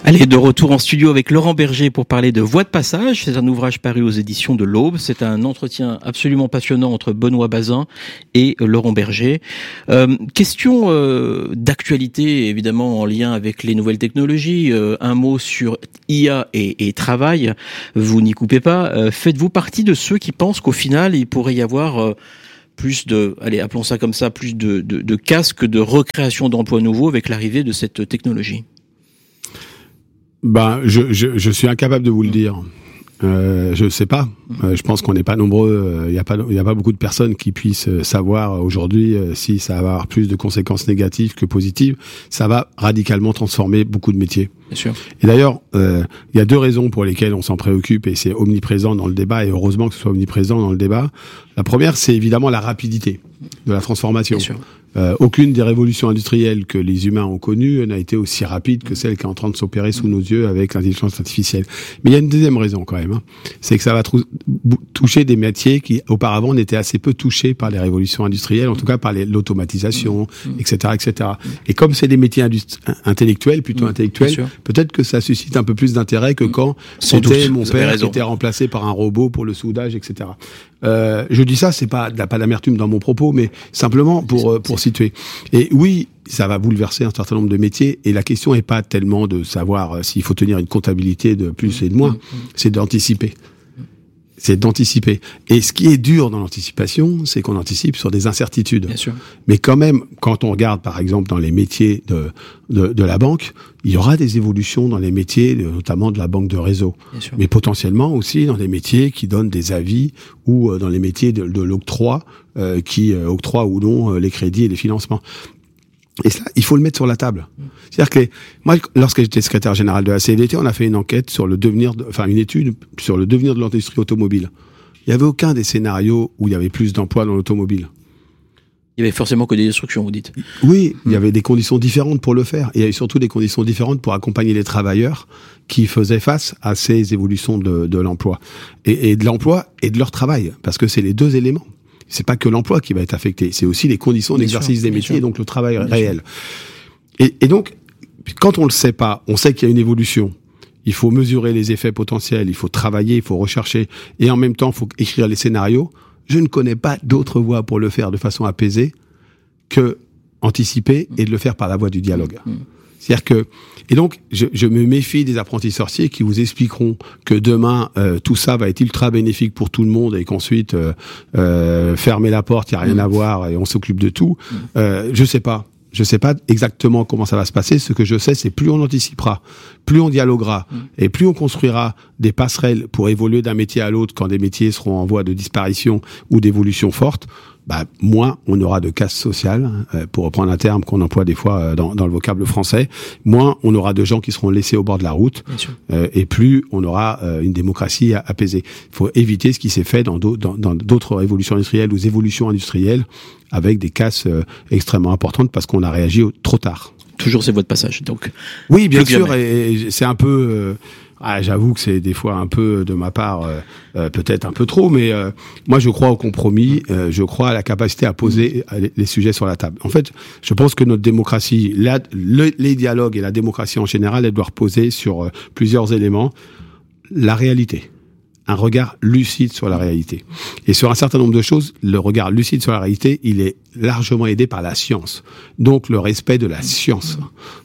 Allez, de retour en studio avec Laurent Berger pour parler de Voix de passage. C'est un ouvrage paru aux éditions de l'Aube. C'est un entretien absolument passionnant entre Benoît Bazin et Laurent Berger. Question d'actualité, évidemment, en lien avec les nouvelles technologies. Un mot sur IA et travail. Vous n'y coupez pas. Faites-vous partie de ceux qui pensent qu'au final, il pourrait y avoir plus de, allez, appelons ça comme ça, plus de casques de recréation d'emplois nouveaux avec l'arrivée de cette technologie? Je suis incapable de vous le dire. Je sais pas. Je pense qu'on n'est pas nombreux. Il y a pas beaucoup de personnes qui puissent savoir aujourd'hui si ça va avoir plus de conséquences négatives que positives. Ça va radicalement transformer beaucoup de métiers. Bien sûr. Et d'ailleurs, il y a deux raisons pour lesquelles on s'en préoccupe et c'est omniprésent dans le débat et heureusement que ce soit omniprésent dans le débat. La première, c'est évidemment la rapidité de la transformation. Bien sûr. Aucune des révolutions industrielles que les humains ont connues n'a été aussi rapide que celle qui est en train de s'opérer sous nos yeux avec l'intelligence artificielle. Mais il y a une deuxième raison quand même, c'est que ça va toucher des métiers qui auparavant n'étaient assez peu touchés par les révolutions industrielles, en tout cas par l'automatisation, etc., etc. Et comme c'est des métiers intellectuels, plutôt intellectuels, peut-être que ça suscite un peu plus d'intérêt que quand c'était mon père qui était remplacé par un robot pour le soudage, etc. Je dis ça, c'est pas d'amertume dans mon propos, mais simplement pour situer. Et oui, ça va bouleverser un certain nombre de métiers. Et la question n'est pas tellement de savoir s'il faut tenir une comptabilité de plus et de moins, c'est d'anticiper. C'est d'anticiper. Et ce qui est dur dans l'anticipation, c'est qu'on anticipe sur des incertitudes. Bien sûr. Mais quand même, quand on regarde, par exemple, dans les métiers de la banque, il y aura des évolutions dans les métiers, notamment de la banque de réseau. Mais potentiellement aussi dans les métiers qui donnent des avis ou dans les métiers de l'octroi, qui octroient ou non les crédits et les financements. Et ça, il faut le mettre sur la table. C'est-à-dire que moi, lorsque j'étais secrétaire général de la CFDT, on a fait une enquête sur une étude sur le devenir de l'industrie automobile. Il n'y avait aucun des scénarios où il y avait plus d'emplois dans l'automobile. Il y avait forcément que des destructions, vous dites. Oui, il y avait des conditions différentes pour le faire. Et il y avait surtout des conditions différentes pour accompagner les travailleurs qui faisaient face à ces évolutions de l'emploi. Et de l'emploi et de leur travail. Parce que c'est les deux éléments. C'est pas que l'emploi qui va être affecté, c'est aussi les conditions d'exercice des métiers et donc le travail réel. Et donc, quand on le sait pas, on sait qu'il y a une évolution. Il faut mesurer les effets potentiels, il faut travailler, il faut rechercher, et en même temps, il faut écrire les scénarios. Je ne connais pas d'autre voie pour le faire de façon apaisée que anticiper et de le faire par la voie du dialogue. C'est-à-dire que, et donc, je me méfie des apprentis sorciers qui vous expliqueront que demain, tout ça va être ultra bénéfique pour tout le monde et qu'ensuite, fermer la porte, il n'y a rien à voir et on s'occupe de tout. Je sais pas. Je sais pas exactement comment ça va se passer. Ce que je sais, c'est plus on anticipera, plus on dialoguera et plus on construira des passerelles pour évoluer d'un métier à l'autre quand des métiers seront en voie de disparition ou d'évolution forte, moins on aura de casse sociale, pour reprendre un terme qu'on emploie des fois dans le vocable français, moins on aura de gens qui seront laissés au bord de la route, et plus on aura une démocratie apaisée. Il faut éviter ce qui s'est fait dans d'autres révolutions industrielles ou évolutions industrielles avec des casses extrêmement importantes parce qu'on a réagi trop tard. Toujours c'est votre passage, donc. Oui, bien sûr, et c'est un peu... j'avoue que c'est des fois un peu de ma part, peut-être un peu trop, mais moi je crois au compromis, je crois à la capacité à poser les sujets sur la table. En fait, je pense que notre démocratie, les dialogues et la démocratie en général, elle doit reposer sur plusieurs éléments. La réalité. Un regard lucide sur la réalité. Et sur un certain nombre de choses, le regard lucide sur la réalité, il est largement aidé par la science. Donc le respect de la science.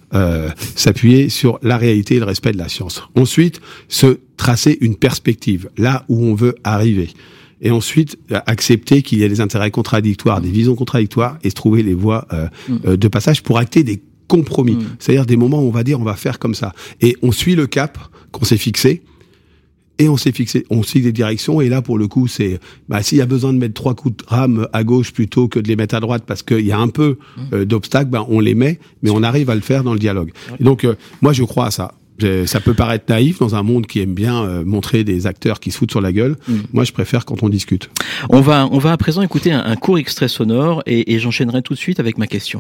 S'appuyer sur la réalité et le respect de la science. Ensuite, se tracer une perspective, là où on veut arriver. Et ensuite, accepter qu'il y a des intérêts contradictoires, des visions contradictoires, et se trouver les voies de passage pour acter des compromis. C'est-à-dire des moments où on va dire on va faire comme ça. Et on suit le cap qu'on s'est fixé, et on suit des directions, et là, pour le coup, c'est, s'il y a besoin de mettre 3 coups de rame à gauche plutôt que de les mettre à droite parce qu'il y a un peu d'obstacles, on les met, mais on arrive à le faire dans le dialogue. Et donc, moi, je crois à ça. Ça peut paraître naïf dans un monde qui aime bien montrer des acteurs qui se foutent sur la gueule. Moi, je préfère quand on discute. On va à présent écouter un court extrait sonore et j'enchaînerai tout de suite avec ma question.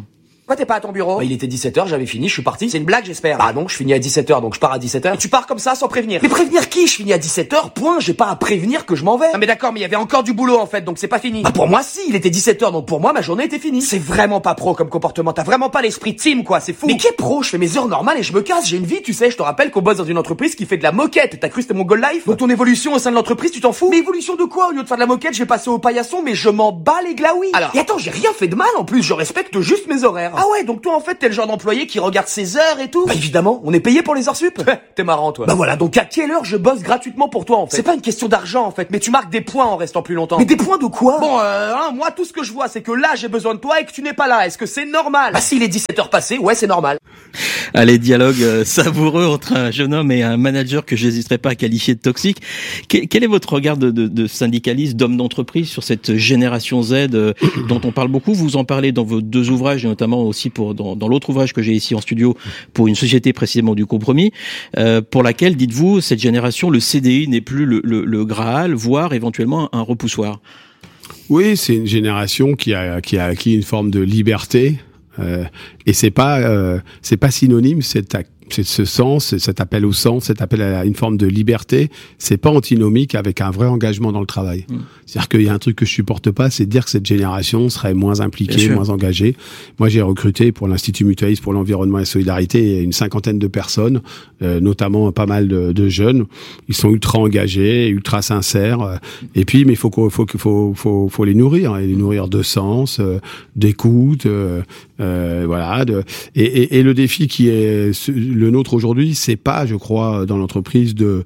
Pourquoi t'es pas à ton bureau? Bah, il était 17h, j'avais fini, je suis parti. C'est une blague, j'espère. Bah non, je finis à 17h, donc je pars à 17h. Et tu pars comme ça, sans prévenir. Mais prévenir qui? Je finis à 17h, point, j'ai pas à prévenir que je m'en vais. Ah mais d'accord, mais il y avait encore du boulot en fait, donc c'est pas fini. Bah pour moi si, il était 17h, donc pour moi ma journée était finie. C'est vraiment pas pro comme comportement, t'as vraiment pas l'esprit team quoi, c'est fou. Mais qui est pro? Je fais mes heures normales et je me casse, j'ai une vie, tu sais, je te rappelle qu'on bosse dans une entreprise qui fait de la moquette. T'as cru c'était mon goal life? Donc ton évolution au sein de l'entreprise, tu t'en fous? Mais évolution de quoi? Au lieu de faire de la moquette, j'ai passé au paillasson, mais je m'en bats les glaouis. Alors, et attends, j'ai rien fait de mal en plus, je respecte juste mes horaires. Ah ouais, donc toi en fait t'es le genre d'employé qui regarde ses heures et tout? Bah évidemment, on est payé pour les heures sup. T'es marrant toi. Bah voilà, donc à quelle heure je bosse gratuitement pour toi en fait? C'est pas une question d'argent en fait, mais tu marques des points en restant plus longtemps. Mais des points de quoi? Bon, moi tout ce que je vois c'est que là j'ai besoin de toi et que tu n'es pas là. Est-ce que c'est normal? Bah s'il est 17h passé, ouais c'est normal. Allez, dialogue savoureux entre un jeune homme et un manager que j'hésiterai pas à qualifier de toxique. Quel est votre regard de syndicaliste, d'homme d'entreprise sur cette génération Z dont on parle beaucoup? Vous en parlez dans vos deux ouvrages et notamment aussi dans l'autre ouvrage que j'ai ici en studio pour une société précisément du compromis, pour laquelle, dites-vous, cette génération, le CDI n'est plus le Graal, voire éventuellement un repoussoir. Oui, c'est une génération qui a acquis une forme de liberté, et c'est pas synonyme, c'est ce sens, cet appel au sens, cet appel à une forme de liberté, c'est pas antinomique avec un vrai engagement dans le travail. C'est-à-dire qu'il y a un truc que je supporte pas, c'est de dire que cette génération serait moins impliquée, moins engagée. Moi, j'ai recruté pour l'Institut Mutualiste pour l'environnement et la solidarité une 50aine de personnes, notamment pas mal de jeunes. Ils sont ultra engagés, ultra sincères. Et puis, mais faut les nourrir, et les nourrir de sens, d'écoute, voilà. Et le défi qui est le nôtre aujourd'hui, c'est pas, je crois, dans l'entreprise de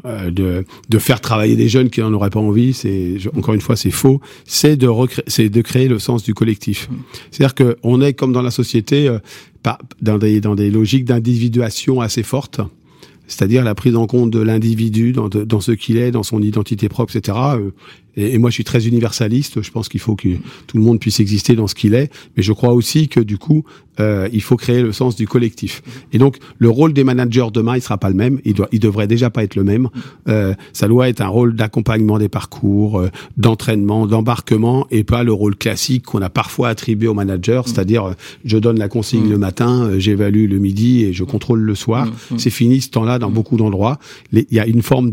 faire travailler des jeunes qui n'en auraient pas envie. Encore une fois, c'est faux. C'est de créer le sens du collectif. C'est-à-dire que on est comme dans la société, dans des logiques d'individuation assez fortes. C'est-à-dire la prise en compte de l'individu dans ce qu'il est, dans son identité propre, etc. Et moi, je suis très universaliste. Je pense qu'il faut que tout le monde puisse exister dans ce qu'il est. Mais je crois aussi que du coup, il faut créer le sens du collectif. Et donc, le rôle des managers demain, il sera pas le même. Il devrait déjà pas être le même. Ça doit être un rôle d'accompagnement des parcours, d'entraînement, d'embarquement, et pas le rôle classique qu'on a parfois attribué aux managers, c'est-à-dire je donne la consigne le matin, j'évalue le midi et je contrôle le soir. C'est fini ce temps-là dans beaucoup d'endroits. Il y a une forme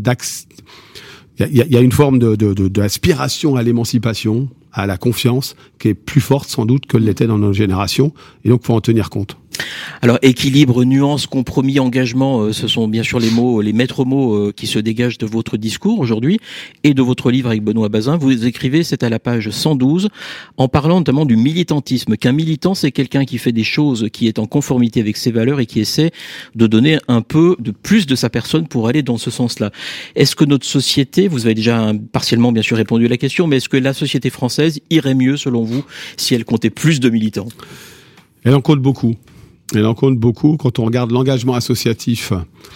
il y a une forme d'aspiration à l'émancipation, à la confiance, qui est plus forte sans doute que l'était dans notre génération, et donc faut en tenir compte. Alors, équilibre, nuance, compromis, engagement, ce sont bien sûr les maîtres mots qui se dégagent de votre discours aujourd'hui et de votre livre avec Benoît Bazin. Vous écrivez, c'est à la page 112, en parlant notamment du militantisme, qu'un militant, c'est quelqu'un qui fait des choses, qui est en conformité avec ses valeurs et qui essaie de donner un peu de plus de sa personne pour aller dans ce sens-là. Est-ce que notre société, vous avez déjà partiellement bien sûr répondu à la question, mais est-ce que la société française irait mieux selon vous si elle comptait plus de militants? Elle en compte beaucoup. Elle en compte beaucoup quand on regarde l'engagement associatif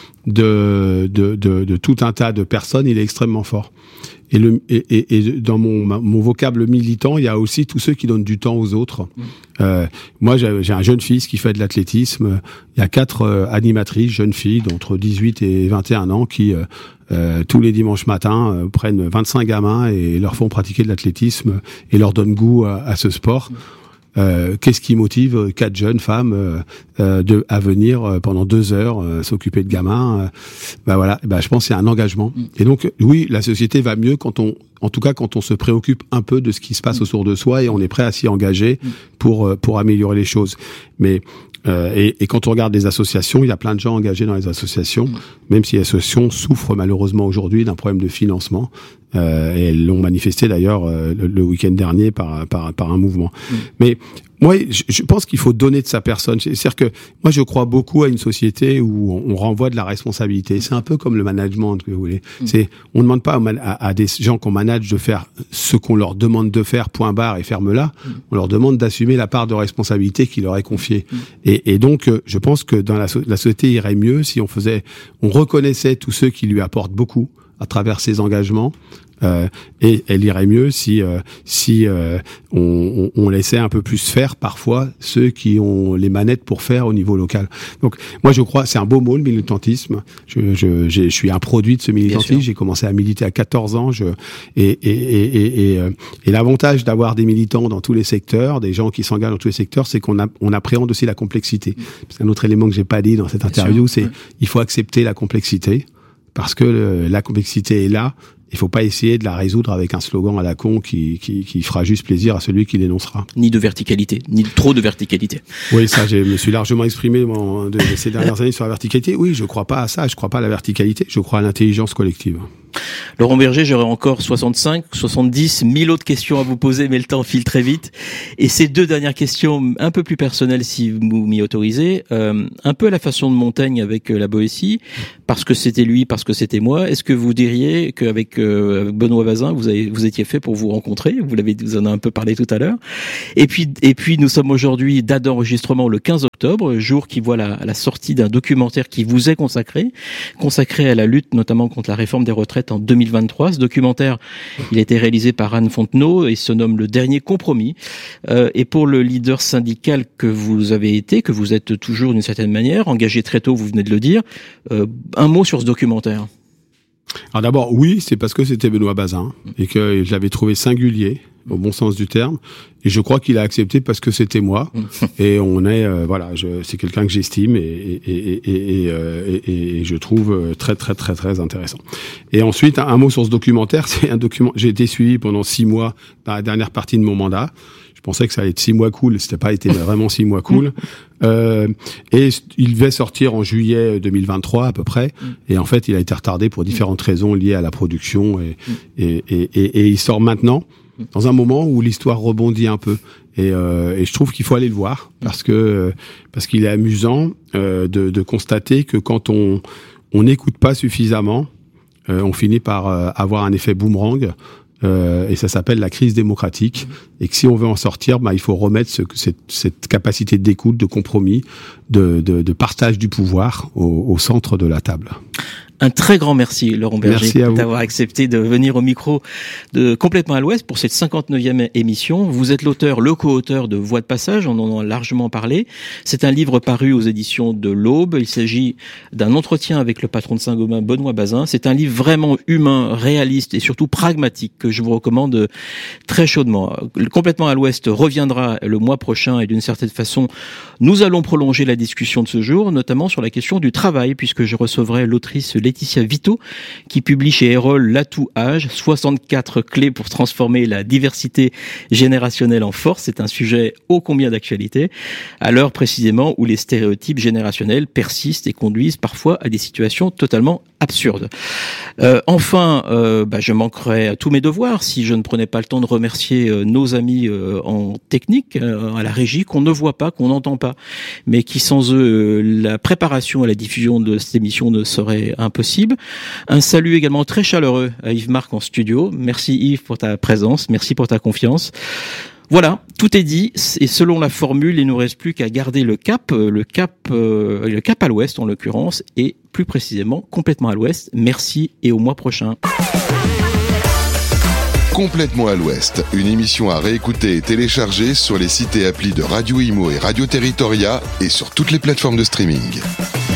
de tout un tas de personnes, il est extrêmement fort. Et dans mon vocable militant, il y a aussi tous ceux qui donnent du temps aux autres. Moi, j'ai un jeune fils qui fait de l'athlétisme. Il y a 4 animatrices, jeunes filles d'entre 18 et 21 ans qui tous les dimanches matins prennent 25 gamins et leur font pratiquer de l'athlétisme et leur donnent goût à ce sport. Qu'est-ce qui motive 4 jeunes femmes à venir pendant 2 heures s'occuper de gamins? Voilà, je pense que c'est un engagement. Et donc oui, la société va mieux quand on se préoccupe un peu de ce qui se passe autour de soi et on est prêt à s'y engager pour améliorer les choses. Mais et quand on regarde les associations, il y a plein de gens engagés dans les associations, même si les associations souffrent malheureusement aujourd'hui d'un problème de financement. Et elles l'ont manifesté d'ailleurs le week-end dernier par un mouvement. Mais moi, je pense qu'il faut donner de sa personne. C'est-à-dire que moi, je crois beaucoup à une société où on renvoie de la responsabilité. C'est un peu comme le management, que vous voulez. On ne demande pas à des gens qu'on manage de faire ce qu'on leur demande de faire, point barre, et ferme-la. On leur demande d'assumer la part de responsabilité qui leur est confiée. Et donc, je pense que dans la société irait mieux si on reconnaissait tous ceux qui lui apportent beaucoup, à travers ses engagements. Et elle irait mieux si on laissait un peu plus faire parfois ceux qui ont les manettes pour faire au niveau local. Donc moi je crois c'est un beau mot le militantisme. Je suis un produit de ce militantisme. J'ai commencé à militer à 14 ans. Et l'avantage d'avoir des militants dans tous les secteurs, des gens qui s'engagent dans tous les secteurs, c'est qu'on appréhende aussi la complexité. C'est un autre élément que j'ai pas dit dans cette interview, il faut accepter la complexité parce que la complexité est là. Il faut pas essayer de la résoudre avec un slogan à la con qui fera juste plaisir à celui qui l'énoncera. Ni de verticalité, ni trop de verticalité. Oui, ça, je me suis largement exprimé ces dernières années sur la verticalité. Oui, je crois pas à ça. Je crois pas à la verticalité. Je crois à l'intelligence collective. Laurent Berger, j'aurais encore 65, 70, 1000 autres questions à vous poser, mais le temps file très vite. Et ces deux dernières questions, un peu plus personnelles si vous m'y autorisez, un peu à la façon de Montaigne avec la Boétie, parce que c'était lui, parce que c'était moi. Est-ce que vous diriez qu'avec Benoît Bazin, vous étiez fait pour vous rencontrer? Vous en avez un peu parlé tout à l'heure. Et puis nous sommes aujourd'hui date d'enregistrement le 15 octobre, jour qui voit la sortie d'un documentaire qui vous est consacré à la lutte notamment contre la réforme des retraites en 2023. Ce documentaire, il a été réalisé par Anne Fontenot et se nomme Le Dernier Compromis. Et pour le leader syndical que vous avez été, que vous êtes toujours d'une certaine manière, engagé très tôt, vous venez de le dire, un mot sur ce documentaire. Alors d'abord, oui, c'est parce que c'était Benoît Bazin et que je l'avais trouvé singulier, au bon sens du terme, et je crois qu'il a accepté parce que c'était moi. Et on est, c'est quelqu'un que j'estime et je trouve très très très très intéressant. Et ensuite, un mot sur ce documentaire. C'est un document. J'ai été suivi pendant 6 mois dans la dernière partie de mon mandat. Je pensais que ça allait être 6 mois cool. C'était pas été vraiment 6 mois cool. Et il devait sortir en juillet 2023 à peu près. Et en fait, il a été retardé pour différentes raisons liées à la production. Et il sort maintenant, dans un moment où l'histoire rebondit un peu. Et je trouve qu'il faut aller le voir parce qu'il est amusant de constater que quand on n'écoute pas suffisamment, on finit par avoir un effet boomerang. Et ça s'appelle la crise démocratique, et que si on veut en sortir, il faut remettre cette capacité d'écoute, de compromis, de partage du pouvoir au centre de la table. Un très grand merci, Laurent Berger, d'avoir accepté de venir au micro de Complètement à l'Ouest pour cette 59e émission. Vous êtes l'auteur, le co-auteur de Voix de passage, on en a largement parlé. C'est un livre paru aux éditions de l'Aube. Il s'agit d'un entretien avec le patron de Saint-Gobain, Benoît Bazin. C'est un livre vraiment humain, réaliste et surtout pragmatique que je vous recommande très chaudement. Complètement à l'Ouest reviendra le mois prochain et d'une certaine façon, nous allons prolonger la discussion de ce jour, notamment sur la question du travail, puisque je recevrai l'autrice Laetitia Vito, qui publie chez Erol L'Atout Âge, 64 clés pour transformer la diversité générationnelle en force. C'est un sujet ô combien d'actualité, à l'heure précisément où les stéréotypes générationnels persistent et conduisent parfois à des situations totalement absurdes. Enfin, je manquerais à tous mes devoirs si je ne prenais pas le temps de remercier nos amis en technique, à la régie, qu'on ne voit pas, qu'on n'entend pas, mais qui sans eux, la préparation et la diffusion de cette émission ne serait impossible. Un salut également très chaleureux à Yves Marc en studio. Merci Yves pour ta présence, merci pour ta confiance. Voilà, tout est dit, et selon la formule, il ne nous reste plus qu'à garder le cap à l'ouest en l'occurrence, et plus précisément complètement à l'ouest. Merci et au mois prochain. Complètement à l'ouest, une émission à réécouter et télécharger sur les sites et applis de Radio Imo et Radio Territoria et sur toutes les plateformes de streaming.